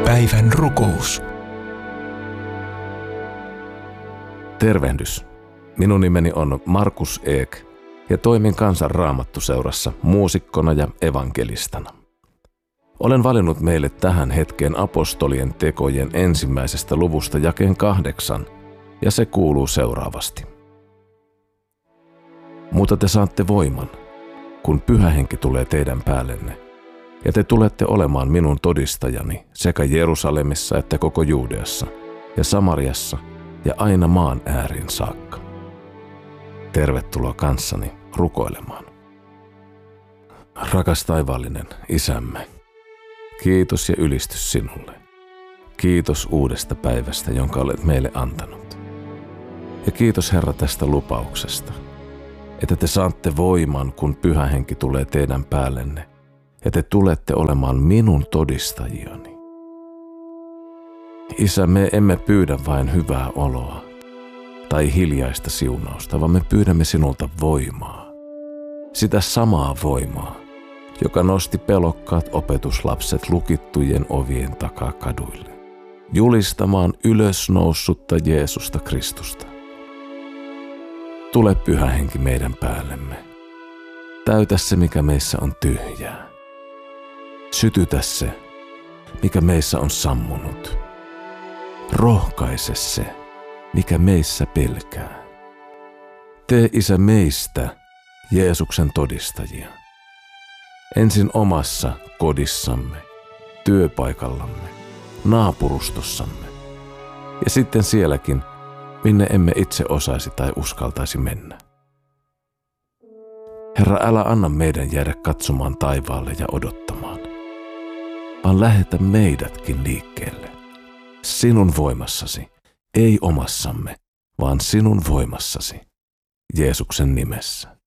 Päivän rukous. Tervehdys. Minun nimeni on Markus Eek ja toimin Kansan Raamattuseurassa muusikkona ja evankelistana. Olen valinnut meille tähän hetkeen apostolien tekojen 1. luvusta jakeen 8 ja se kuuluu seuraavasti. Mutta te saatte voiman, kun Pyhä Henki tulee teidän päällenne, ja te tulette olemaan minun todistajani sekä Jerusalemissa että koko Juudeassa ja Samariassa ja aina maan ääriin saakka. Tervetuloa kanssani rukoilemaan. Rakas taivaallinen Isämme, kiitos ja ylistys sinulle. Kiitos uudesta päivästä, jonka olet meille antanut. Ja kiitos Herra tästä lupauksesta, että te saatte voiman, kun Pyhä Henki tulee teidän päällenne, ja te tulette olemaan minun todistajiani. Isä, me emme pyydä vain hyvää oloa tai hiljaista siunausta, vaan me pyydämme sinulta voimaa. Sitä samaa voimaa, joka nosti pelokkaat opetuslapset lukittujen ovien takaa kaduille, julistamaan ylösnoussutta Jeesusta Kristusta. Tule Pyhä Henki meidän päällemme. Täytä se, mikä meissä on tyhjää. Sytytä se, mikä meissä on sammunut. Rohkaise se, mikä meissä pelkää. Tee, Isä, meistä Jeesuksen todistajia. Ensin omassa kodissamme, työpaikallamme, naapurustossamme ja sitten sielläkin, minne emme itse osaisi tai uskaltaisi mennä. Herra, älä anna meidän jäädä katsomaan taivaalle ja odottamaan, vaan lähetä meidätkin liikkeelle. Sinun voimassasi, ei omassamme, vaan sinun voimassasi, Jeesuksen nimessä.